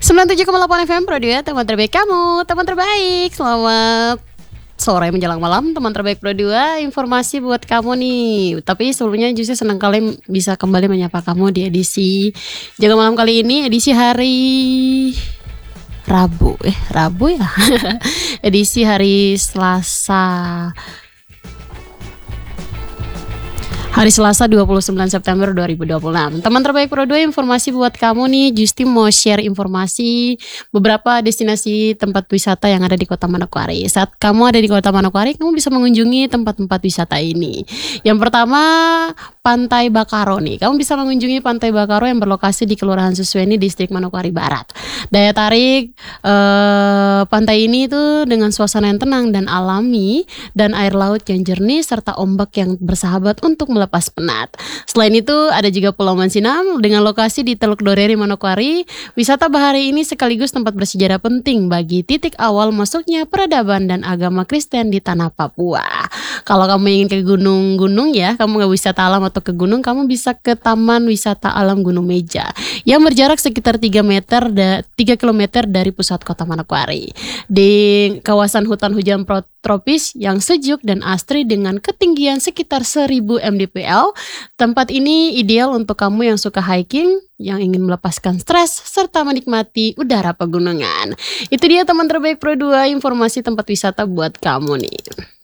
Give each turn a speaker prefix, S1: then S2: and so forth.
S1: 97,8 FM Pro 2, teman terbaik kamu, teman terbaik. Selamat sore menjelang malam, teman terbaik Pro 2. Informasi buat kamu nih. Tapi sebelumnya justru senang kali bisa kembali menyapa kamu di edisi Jaga Malam kali ini, edisi hari Rabu ya. Edisi hari Selasa. Hari Selasa 29 September 2026. Teman terbaik Pro 2, informasi buat kamu nih. Justi mau share informasi beberapa destinasi tempat wisata yang ada di Kota Manokwari. Saat kamu ada di Kota Manokwari, kamu bisa mengunjungi tempat-tempat wisata ini. Yang pertama, Pantai Bakaro nih. Kamu bisa mengunjungi Pantai Bakaro yang berlokasi di Kelurahan Susweni, Distrik Manokwari Barat. Daya tarik pantai ini tuh dengan suasana yang tenang dan alami, dan air laut yang jernih serta ombak yang bersahabat untuk melepas penat. Selain itu ada juga Pulau Mansinam dengan lokasi di Teluk Doreri Manokwari. Wisata bahari ini sekaligus tempat bersejarah penting bagi titik awal masuknya peradaban dan agama Kristen di tanah Papua. Kalau kamu ingin ke gunung-gunung ya, kamu nggak wisata alam atau ke gunung, kamu bisa ke Taman Wisata Alam Gunung Meja yang berjarak sekitar 3 km dari pusat Kota Manokwari. Di kawasan hutan hujan tropis yang sejuk dan asri dengan ketinggian sekitar 1000 mdpl. Tempat ini ideal untuk kamu yang suka hiking, yang ingin melepaskan stres, serta menikmati udara pegunungan. Itu dia teman terbaik Pro 2, informasi tempat wisata buat kamu nih.